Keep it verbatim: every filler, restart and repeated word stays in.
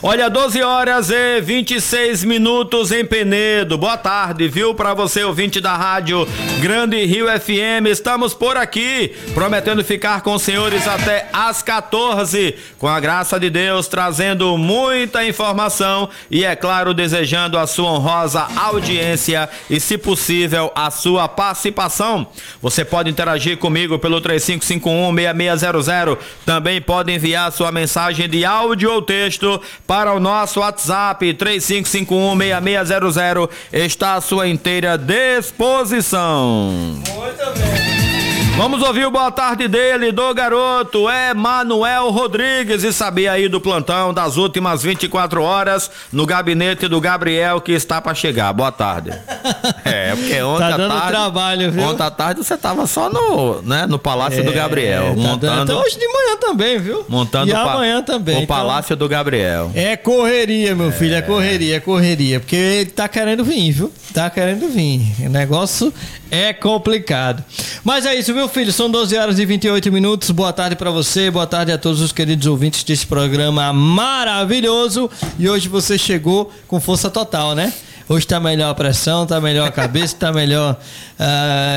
Olha, doze horas e vinte e seis minutos em Penedo. Boa tarde, viu? Para você, ouvinte da rádio Grande Rio F M. Estamos por aqui, prometendo ficar com os senhores até às quatorze, com a graça de Deus, trazendo muita informação e, é claro, desejando a sua honrosa audiência e, se possível, a sua participação. Você pode interagir comigo pelo três cinco cinco um, seis seis zero zero. Também pode enviar sua mensagem de áudio ou texto para o nosso WhatsApp três cinco cinco um, seis seis zero zero. Está à sua inteira disposição. Muito bem. Vamos ouvir o boa tarde dele, do garoto, é Manuel Rodrigues, e saber aí do plantão das últimas vinte e quatro horas no gabinete do Gabriel, que está para chegar. Boa tarde. É, porque ontem tá à dando tarde, trabalho, viu? Ontem à tarde você tava só no, né, no Palácio é, do Gabriel, tá montando. Dando, hoje de manhã também, viu? Montando e o amanhã também. O então, Palácio do Gabriel. É correria, meu é. filho, é correria, é correria, porque ele tá querendo vir, viu? Tá querendo vir. O negócio é complicado. Mas é isso, meu filho, são doze horas e vinte e oito minutos. Boa tarde pra você, boa tarde a todos os queridos ouvintes desse programa maravilhoso. E hoje você chegou com força total, né? Hoje tá melhor a pressão, tá melhor a cabeça, tá melhor... Uh,